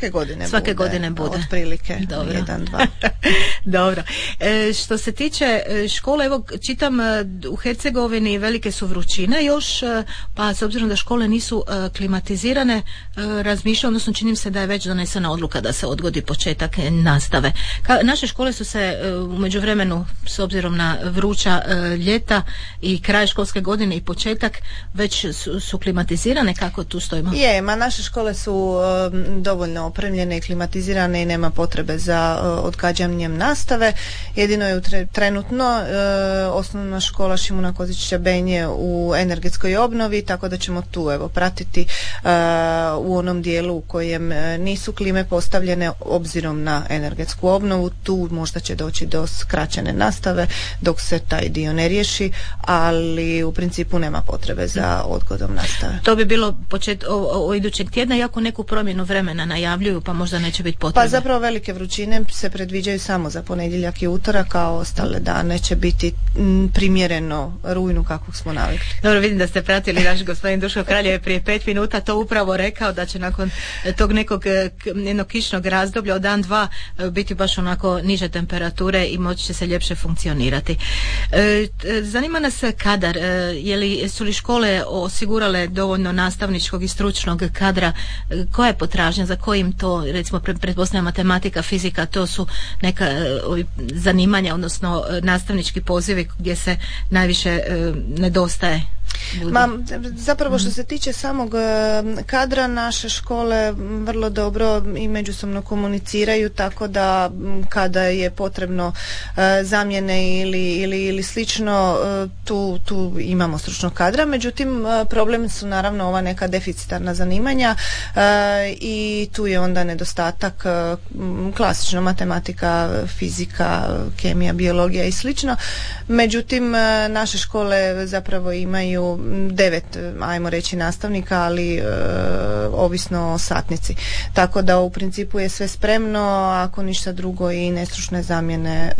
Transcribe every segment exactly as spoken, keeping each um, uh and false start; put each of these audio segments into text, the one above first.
svake godine svake bude, godine bude. Otprilike, Dobro. jedan, dva. Dobro. E, što se tiče škole, evo čitam u Hercegovini velike su vrućine još, pa s obzirom da škole nisu e, klimatizirane, e, razmišljam, odnosno činim se da je već donesena odluka da se odgodi početak nastave. Ka, naše škole su se e, u međuvremenu, s obzirom na vruća e, ljeta i kraj školske godine i početak, već su, su klimatizirane. Kako tu stojimo? Je, ma naše škole su um, dovoljno opremljene i klimatizirane i nema potrebe za uh, odgađanjem nastave. Jedino je tre, trenutno uh, osnovna škola Šimuna Kozičića Benje u energetskoj obnovi, tako da ćemo tu evo pratiti uh, u onom dijelu u kojem nisu klime postavljene obzirom na energetsku obnovu. Tu možda će doći do skraćene nastave dok se taj dio ne riješi, ali u principu nema potrebe za odgodom nastave. To bi bilo počet o, o, o idućeg tjedna, iako neku promjenu vremena najavljuju, pa možda neće biti potrebe. Pa zapravo velike vrućine se predviđaju samo za ponedjeljak i utorak, kao ostale dane će biti m, primjereno rujnu kakvog smo navikli. Dobro, vidim da ste pratili, naš gospodin Duško Kraljev je prije pet minuta to upravo rekao, da će nakon tog nekog jednog kišnog razdoblja od dan dva biti baš onako niže temperature i moći će se ljepše funkcionirati. E, zanima nas kadar, e, je li, su li škole osigurale dovoljno nastavničkog i stručnog kadra? E, koja je potražnja, za kojim to, recimo pretpostavljam matematika, fizika, to su neka e, zanimanja, odnosno e, nastavnički pozivi gdje se najviše e, nedostaje? Ma, zapravo što se tiče samog kadra, naše škole vrlo dobro i međusobno komuniciraju, tako da kada je potrebno zamjene ili, ili, ili slično, tu, tu imamo stručnog kadra. Međutim, problem su naravno ova neka deficitarna zanimanja i tu je onda nedostatak klasično matematika, fizika, kemija, biologija i slično. Međutim, naše škole zapravo imaju devet, ajmo reći, nastavnika, ali e, ovisno o satnici. Tako da u principu je sve spremno, ako ništa drugo i nestručne zamjene e,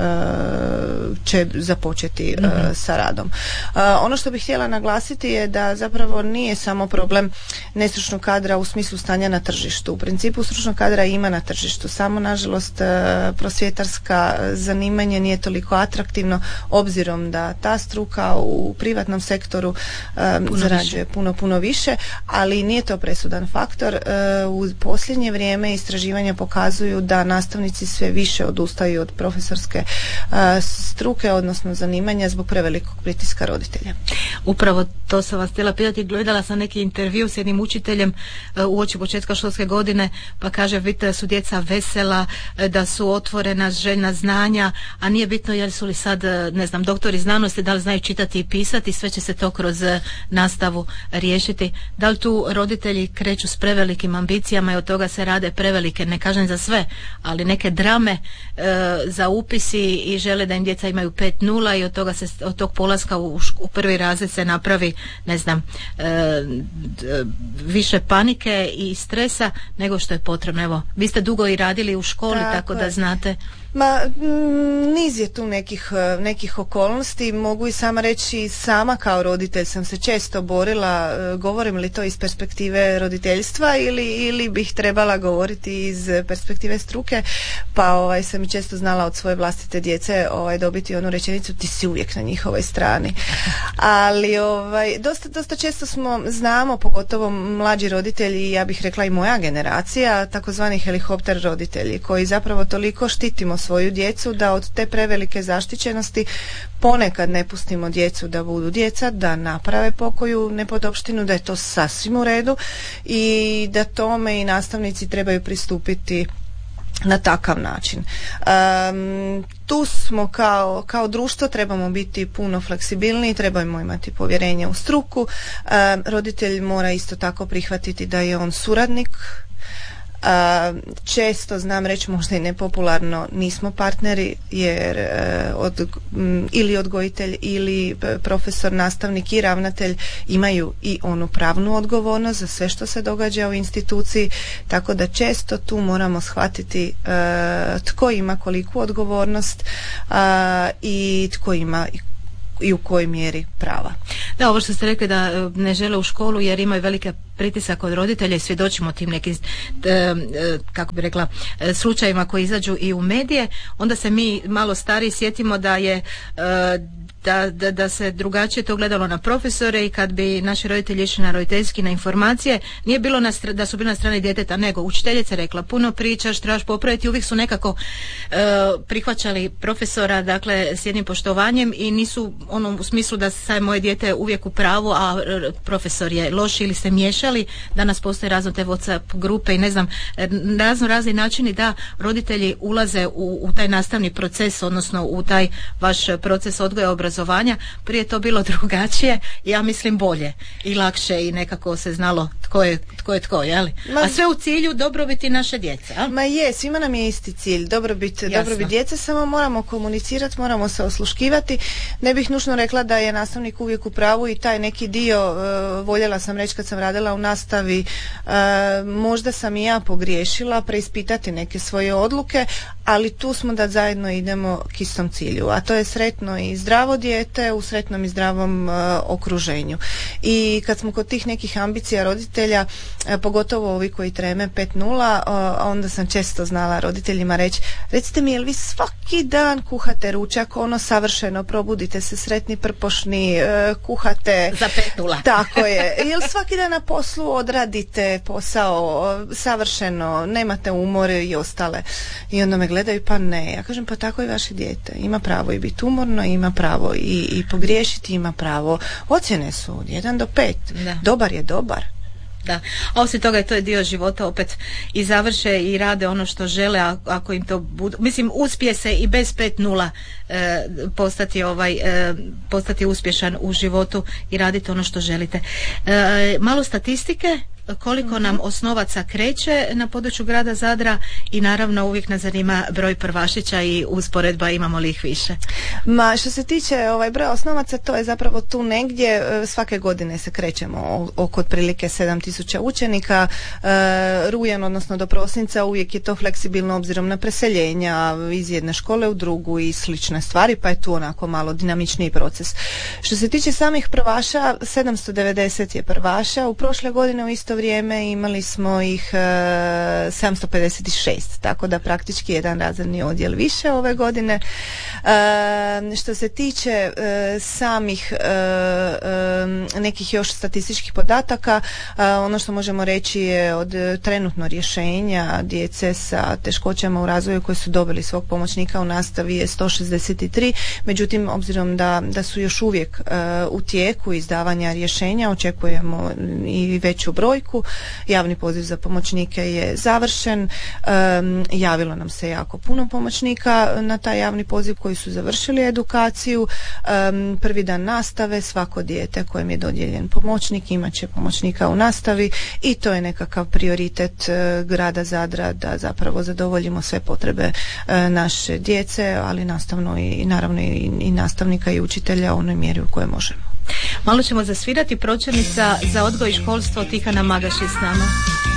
će započeti e, mm-hmm. sa radom. E, ono što bih htjela naglasiti je da zapravo nije samo problem nestručnog kadra u smislu stanja na tržištu. U principu stručnog kadra ima na tržištu, samo nažalost e, prosvjetarska zanimanje nije toliko atraktivno, obzirom da ta struka u privatnom sektoru Um, puno zarađuje više. puno, puno više, ali nije to presudan faktor. Uh, u posljednje vrijeme istraživanja pokazuju da nastavnici sve više odustaju od profesorske uh, struke, odnosno zanimanja, zbog prevelikog pritiska roditelja. Upravo to sam vas htjela pitati, gledala sam neki intervju s jednim učiteljem uh, u oči početka školske godine, pa kaže, vidite da su djeca vesela, uh, da su otvorena, željna znanja, a nije bitno jel su li sad, uh, ne znam, doktori znanosti, da li znaju čitati i pisati, sve će se to kroz nastavu riješiti. Da li tu roditelji kreću s prevelikim ambicijama i od toga se rade prevelike, ne kažem za sve, ali neke drame e, za upisi i žele da im djeca imaju pet nula i od toga se, od tog polaska u, u prvi razred se napravi, ne znam, e, d, više panike i stresa nego što je potrebno. Evo, vi ste dugo i radili u školi, tako, tako da znate. Ma, niz je tu nekih, nekih okolnosti. Mogu i sama reći, sama kao roditelj sam se često borila, govorim li to iz perspektive roditeljstva ili, ili bih trebala govoriti iz perspektive struke, pa ovaj, sam i često znala od svoje vlastite djece ovaj, dobiti onu rečenicu, ti si uvijek na njihovoj strani. Ali ovaj, dosta, dosta često smo, znamo, pogotovo mlađi roditelji, ja bih rekla i moja generacija, takozvani helikopter roditelji, koji zapravo toliko štitimo svoju djecu da od te prevelike zaštićenosti ponekad ne pustimo djecu da budu djeca, da naprave pokoju nepodopštinu, da je to sasvim u redu i da tome i nastavnici trebaju pristupiti na takav način. Um, tu smo kao, kao društvo, trebamo biti puno fleksibilniji, trebamo imati povjerenje u struku. Um, roditelj mora isto tako prihvatiti da je on suradnik. Uh, često, znam reći možda i nepopularno, nismo partneri, jer uh, od, m, ili odgojitelj ili profesor, nastavnik i ravnatelj imaju i onu pravnu odgovornost za sve što se događa u instituciji, tako da često tu moramo shvatiti uh, tko ima koliku odgovornost uh, i tko ima i u kojoj mjeri prava. Da, ovo što ste rekli da ne žele u školu jer imaju velike pritisak od roditelja i svjedočimo tim nekim, kako bi rekla, slučajevima koji izađu i u medije, onda se mi malo stariji sjetimo da je Da, da, da se drugačije to gledalo na profesore i kad bi naši roditelji išli na roditeljski na informacije, nije bilo na str- da su bili na strani djeteta, nego učiteljica rekla puno pričaš, trebaš popraviti, uvijek su nekako e, prihvaćali profesora, dakle s jednim poštovanjem i nisu ono u smislu da sad moje dijete uvijek u pravu, a profesor je loš ili se miješali. Danas postoje razno te WhatsApp grupe i ne znam, razno razni načini da roditelji ulaze u, u taj nastavni proces, odnosno u taj vaš proces odgoja obrazovanja. Prije je to bilo drugačije, ja mislim bolje i lakše i nekako se znalo tko je tko, je tko jeli? Ma, a sve u cilju dobrobiti naše djece. A? Ma je, svima nam je isti cilj, dobrobit, dobrobit djece, samo moramo komunicirati, moramo se osluškivati. Ne bih nužno rekla da je nastavnik uvijek u pravu i taj neki dio, uh, voljela sam reći kad sam radila u nastavi, uh, možda sam i ja pogriješila, preispitati neke svoje odluke, ali tu smo da zajedno idemo k istom cilju, a to je sretno i zdravo dijete u sretnom i zdravom uh, okruženju. I kad smo kod tih nekih ambicija roditelja, uh, pogotovo ovi koji treme pet nula, uh, onda sam često znala roditeljima reći, recite mi, jel vi svaki dan kuhate ručak, ono savršeno, probudite se sretni, prpošni, uh, kuhate za pet nula. Tako je. Jel svaki dan na poslu odradite posao uh, savršeno, nemate umore i ostale. I onda me gledaju, pa ne. Ja kažem, pa tako i vaše dijete. Ima pravo i biti umorno, ima pravo i, i pogriješiti, ima pravo. Ocjene su od jedan do pet. Da. Dobar je dobar. Da, a osim toga je to je dio života, opet i završe i rade ono što žele, a, ako im to bude, mislim, uspije se i bez pet nula e, postati ovaj e, postati uspješan u životu i raditi ono što želite. E, malo statistike, koliko nam osnovaca kreće na području grada Zadra i naravno uvijek nas zanima broj prvašića i usporedba imamo li ih više. Ma što se tiče ovaj broja osnovaca, to je zapravo tu negdje, svake godine se krećemo oko otprilike sedam tisuća učenika, e, rujan odnosno do prosinca uvijek je to fleksibilno obzirom na preseljenja iz jedne škole u drugu i slične stvari, pa je tu onako malo dinamičniji proces. Što se tiče samih prvaša, sedamsto devedeset je prvaša, u prošle godine u isto vrijeme imali smo ih e, sedamsto pedeset šest, tako da praktički jedan razredni odjel više ove godine. E, što se tiče e, samih e, e, nekih još statističkih podataka, e, ono što možemo reći je od trenutno rješenja djece sa teškoćama u razvoju koji su dobili svog pomoćnika u nastavi je sto šezdeset tri, međutim obzirom da, da su još uvijek e, u tijeku izdavanja rješenja, očekujemo i veću brojku. Javni poziv za pomoćnike je završen, um, javilo nam se jako puno pomoćnika na taj javni poziv koji su završili edukaciju. Um, prvi dan nastave, svako dijete kojem je dodijeljen pomoćnik imat će pomoćnika u nastavi i to je nekakav prioritet uh, grada Zadra da zapravo zadovoljimo sve potrebe uh, naše djece, ali nastavno i, i naravno i, i nastavnika i učitelja u onoj mjeri u kojoj možemo. Malo ćemo zasvirati, pročelnica za odgoj i školstvo Tihana Magaš je s nama.